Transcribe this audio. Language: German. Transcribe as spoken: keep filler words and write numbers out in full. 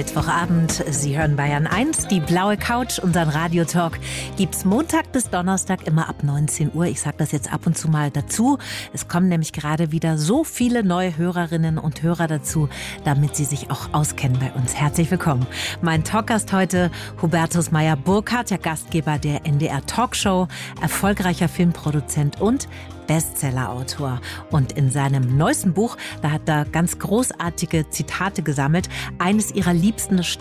Mittwochabend. Sie hören Bayern eins, die blaue Couch, unseren Radiotalk gibt's Montag bis Donnerstag immer ab neunzehn Uhr. Ich sage das jetzt ab und zu mal dazu. Es kommen nämlich gerade wieder so viele neue Hörerinnen und Hörer dazu, damit sie sich auch auskennen bei uns. Herzlich willkommen. Mein Talkgast heute, Hubertus Meyer-Burkhardt, der Gastgeber der N D R Talkshow, erfolgreicher Filmproduzent und Bestsellerautor. Und in seinem neuesten Buch, da hat er ganz großartige Zitate gesammelt. Eines ihrer liebsten